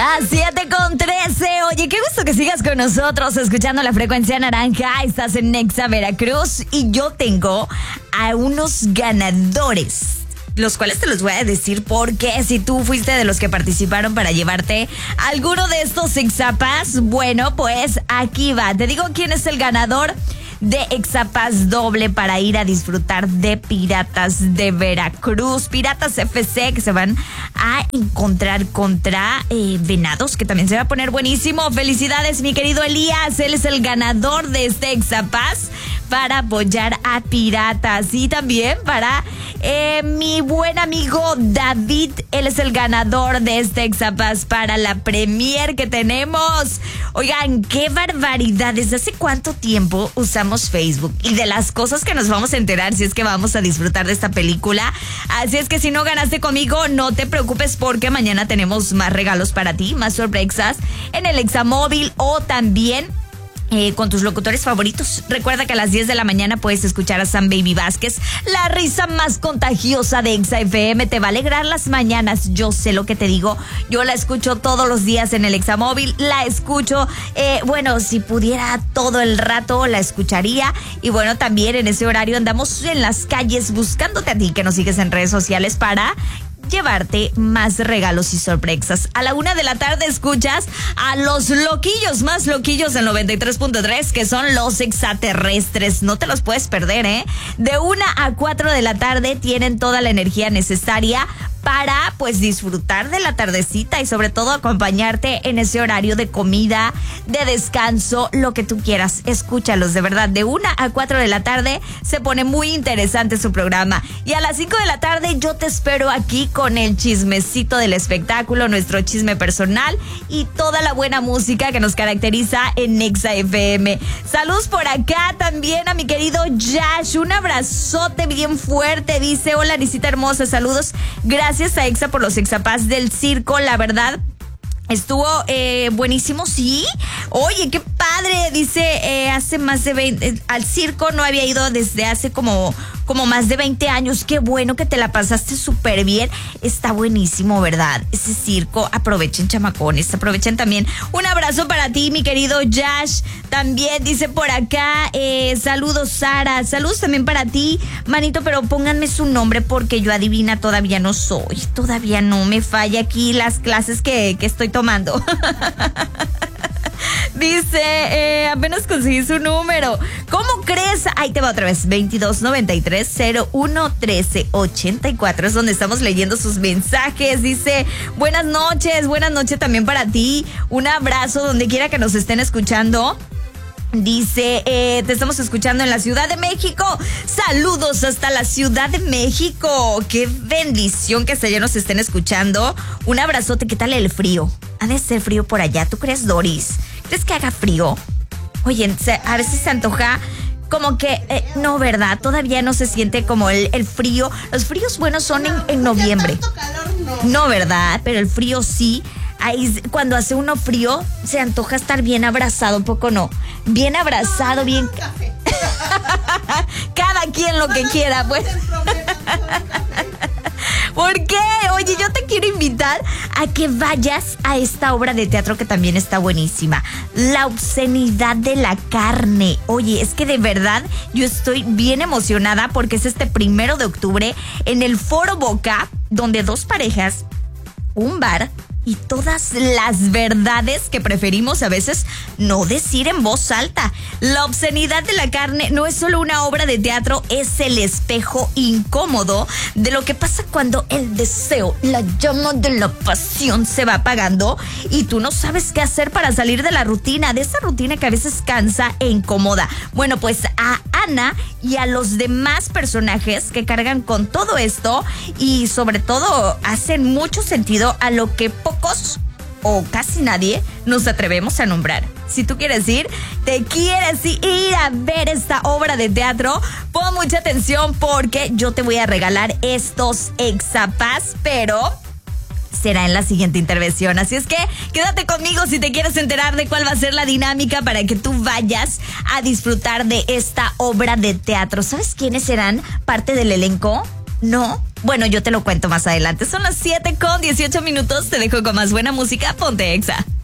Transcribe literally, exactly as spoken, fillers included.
Las siete con trece. Oye, qué gusto que sigas con nosotros escuchando la frecuencia naranja. Estás en Nexa Veracruz y yo tengo a unos ganadores, los cuales te los voy a decir porque si tú fuiste de los que participaron para llevarte alguno de estos Exapass, bueno, pues aquí va. Te digo quién es el ganador de Exapass doble para ir a disfrutar de Piratas de Veracruz. Piratas F C, que se van a encontrar contra eh, Venados, que también se va a poner buenísimo. Felicidades, mi querido Elías. Él es el ganador de este Exapass para apoyar a Piratas. Y también para eh, mi buen amigo David. Él es el ganador de este Exapass para la premier que tenemos. Oigan, qué barbaridad. ¿Desde hace cuánto tiempo usamos Facebook? Y de las cosas que nos vamos a enterar si es que vamos a disfrutar de esta película. Así es que si no ganaste conmigo, no te preocupes porque mañana tenemos más regalos para ti, más sorpresas en el Examóvil o también Eh, con tus locutores favoritos. Recuerda que a las diez de la mañana puedes escuchar a Sam Baby Vázquez. La risa más contagiosa de Exa F M te va a alegrar las mañanas. Yo sé lo que te digo. Yo la escucho todos los días en el Examóvil. La escucho, eh, bueno, si pudiera todo el rato la escucharía. Y bueno, también en ese horario andamos en las calles buscándote a ti que nos sigues en redes sociales para llevarte más regalos y sorpresas. A la una de la tarde escuchas a los loquillos más loquillos del noventa y tres punto tres, que son los extraterrestres. No te los puedes perder, ¿eh? De una a cuatro de la tarde tienen toda la energía necesaria para, pues, disfrutar de la tardecita y sobre todo acompañarte en ese horario de comida, de descanso, lo que tú quieras. Escúchalos, de verdad. De una a cuatro de la tarde se pone muy interesante su programa. Y a las cinco de la tarde yo te espero aquí con el chismecito del espectáculo, nuestro chisme personal y toda la buena música que nos caracteriza en Nexa F M. Saludos por acá también a mi querido Yash. Un abrazote bien fuerte. Dice, hola, Arisita hermosa, saludos. Gracias. Gracias a Exa por los Exapass del circo, la verdad. Estuvo eh, buenísimo, sí. Oye, qué padre. Dice, eh, hace más de veinte... Eh, al circo no había ido desde hace como, como más de veinte años. Qué bueno que te la pasaste súper bien. Está buenísimo, ¿verdad? Ese circo. Aprovechen, chamacones. Aprovechen también. Un abrazo para ti, mi querido Yash. También dice por acá, eh, saludos, Sara. Saludos también para ti, manito, pero pónganme su nombre porque yo adivina todavía no soy. Todavía no me falla aquí las clases que, que estoy tomando. Tomando. Dice, eh, apenas conseguí su número. ¿Cómo crees? Ahí te va otra vez. veintidós noventa y tres cero uno trece ochenta y cuatro es donde estamos leyendo sus mensajes. Dice, buenas noches, buenas noches también para ti. Un abrazo donde quiera que nos estén escuchando. Dice, eh, te estamos escuchando en la Ciudad de México. Saludos hasta la Ciudad de México. Qué bendición que hasta allá nos estén escuchando. Un abrazote. ¿Qué tal el frío? Ha de ser frío por allá. ¿Tú crees, Doris? ¿Crees que haga frío? Oye, a veces se antoja como que, eh, no, ¿verdad? Todavía no se siente como el, el frío. Los fríos buenos son en, en noviembre. Calor, no. No, ¿verdad? Pero el frío sí. Ahí, cuando hace uno frío, se antoja estar bien abrazado, ¿poco no? Bien abrazado, bien... Café. Cada quien lo que quiera, pues. ¿Por qué? Oye, yo te quiero invitar a que vayas a esta obra de teatro que también está buenísima. La obscenidad de la carne. Oye, es que de verdad yo estoy bien emocionada porque es este primero de octubre en el Foro Boca, donde dos parejas, un bar y todas las verdades que preferimos a veces no decir en voz alta. La obscenidad de la carne no es solo una obra de teatro, es el espejo incómodo de lo que pasa cuando el deseo, la llama de la pasión se va apagando y tú no sabes qué hacer para salir de la rutina, de esa rutina que a veces cansa e incomoda. Bueno, pues a Ana y a los demás personajes que cargan con todo esto y sobre todo hacen mucho sentido a lo que pocos o casi nadie nos atrevemos a nombrar. Si tú quieres ir, te quieres ir a ver esta obra de teatro, pon mucha atención porque yo te voy a regalar estos Exapass, pero será en la siguiente intervención. Así es que quédate conmigo si te quieres enterar de cuál va a ser la dinámica para que tú vayas a disfrutar de esta obra de teatro. ¿Sabes quiénes serán parte del elenco? No, Bueno, yo te lo cuento más adelante. Son las siete con dieciocho minutos. Te dejo con más buena música. Ponte Exa.